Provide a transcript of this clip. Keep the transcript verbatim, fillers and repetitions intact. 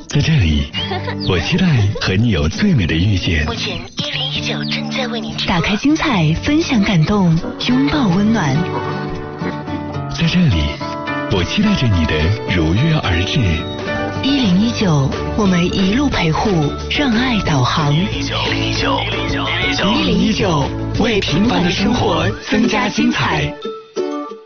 在这里，我期待和你有最美的遇见。 目前一零一九正在为您直播。 打开精彩，分享感动，拥抱温暖。 在这里，我期待着你的如约而至。 一零一九，我们一路陪护，让爱导航。 一零一九， 一零一九，为平凡的生活增加精彩。